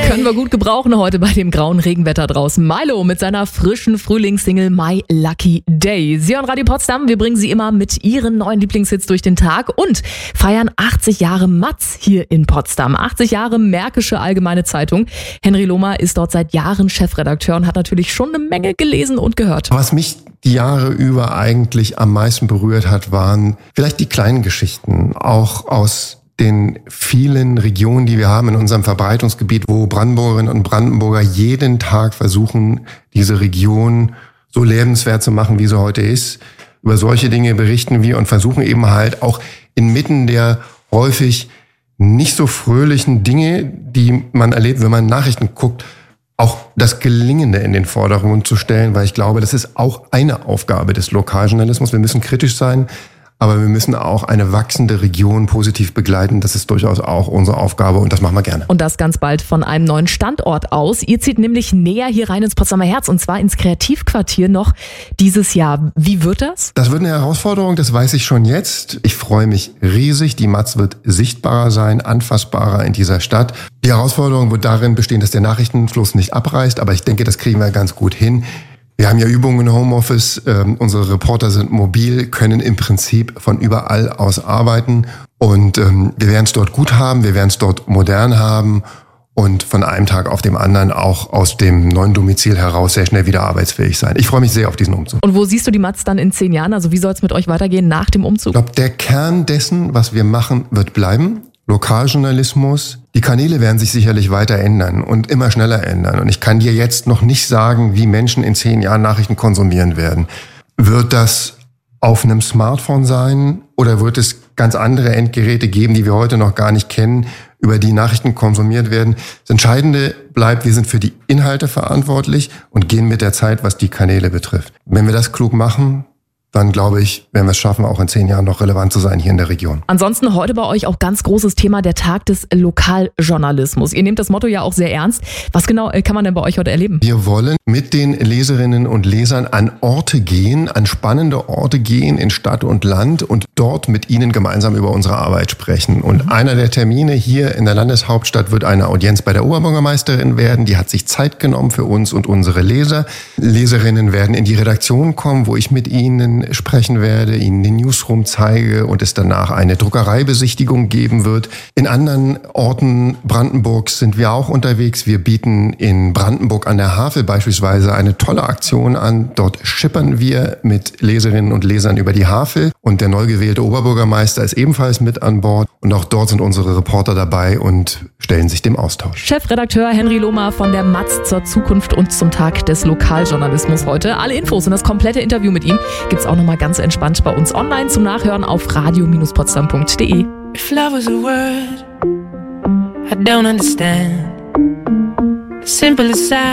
Können wir gut gebrauchen heute bei dem grauen Regenwetter draußen. Milo mit seiner frischen Frühlingssingle My Lucky Day. Sie hören Radio Potsdam, wir bringen Sie immer mit Ihren neuen Lieblingshits durch den Tag und feiern 80 Jahre Matz hier in Potsdam. 80 Jahre Märkische Allgemeine Zeitung. Henry Lohmer ist dort seit Jahren Chefredakteur und hat natürlich schon eine Menge gelesen und gehört. Was mich die Jahre über eigentlich am meisten berührt hat, waren vielleicht die kleinen Geschichten, auch aus den vielen Regionen, die wir haben in unserem Verbreitungsgebiet, wo Brandenburgerinnen und Brandenburger jeden Tag versuchen, diese Region so lebenswert zu machen, wie sie heute ist. Über solche Dinge berichten wir und versuchen eben halt auch inmitten der häufig nicht so fröhlichen Dinge, die man erlebt, wenn man Nachrichten guckt, auch das Gelingende in den Vordergrund zu stellen, weil ich glaube, das ist auch eine Aufgabe des Lokaljournalismus. Wir müssen kritisch sein, aber wir müssen auch eine wachsende Region positiv begleiten. Das ist durchaus auch unsere Aufgabe und das machen wir gerne. Und das ganz bald von einem neuen Standort aus. Ihr zieht nämlich näher hier rein ins Potsdamer Herz und zwar ins Kreativquartier noch dieses Jahr. Wie wird das? Das wird eine Herausforderung, das weiß ich schon jetzt. Ich freue mich riesig. Die Matz wird sichtbarer sein, anfassbarer in dieser Stadt. Die Herausforderung wird darin bestehen, dass der Nachrichtenfluss nicht abreißt, aber ich denke, das kriegen wir ganz gut hin. Wir haben ja Übungen im Homeoffice, unsere Reporter sind mobil, können im Prinzip von überall aus arbeiten und wir werden es dort gut haben, wir werden es dort modern haben und von einem Tag auf dem anderen auch aus dem neuen Domizil heraus sehr schnell wieder arbeitsfähig sein. Ich freue mich sehr auf diesen Umzug. Und wo siehst du die Matz dann in 10 Jahren? Also wie soll es mit euch weitergehen nach dem Umzug? Ich glaube, der Kern dessen, was wir machen, wird bleiben. Lokaljournalismus. Die Kanäle werden sich sicherlich weiter ändern und immer schneller ändern. Und ich kann dir jetzt noch nicht sagen, wie Menschen in 10 Jahren Nachrichten konsumieren werden. Wird das auf einem Smartphone sein oder wird es ganz andere Endgeräte geben, die wir heute noch gar nicht kennen, über die Nachrichten konsumiert werden? Das Entscheidende bleibt, wir sind für die Inhalte verantwortlich und gehen mit der Zeit, was die Kanäle betrifft. Wenn wir das klug machen, dann glaube ich, werden wir es schaffen, auch in 10 Jahren noch relevant zu sein hier in der Region. Ansonsten heute bei euch auch ganz großes Thema, der Tag des Lokaljournalismus. Ihr nehmt das Motto ja auch sehr ernst. Was genau kann man denn bei euch heute erleben? Wir wollen mit den Leserinnen und Lesern an Orte gehen, an spannende Orte gehen in Stadt und Land und dort mit ihnen gemeinsam über unsere Arbeit sprechen. Und einer der Termine hier in der Landeshauptstadt wird eine Audienz bei der Oberbürgermeisterin werden. Die hat sich Zeit genommen für uns und unsere Leser. Leserinnen werden in die Redaktion kommen, wo ich mit ihnen sprechen werde, Ihnen den Newsroom zeige und es danach eine Druckereibesichtigung geben wird. In anderen Orten Brandenburgs sind wir auch unterwegs. Wir bieten in Brandenburg an der Havel beispielsweise eine tolle Aktion an. Dort schippern wir mit Leserinnen und Lesern über die Havel und der neu gewählte Oberbürgermeister ist ebenfalls mit an Bord. Und auch dort sind unsere Reporter dabei und stellen sich dem Austausch. Chefredakteur Henry Lohmer von der Matz zur Zukunft und zum Tag des Lokaljournalismus heute. Alle Infos und das komplette Interview mit ihm gibt's auch nochmal ganz entspannt bei uns online zum Nachhören auf radio-potsdam.de. If love was a word I don't understand, simple as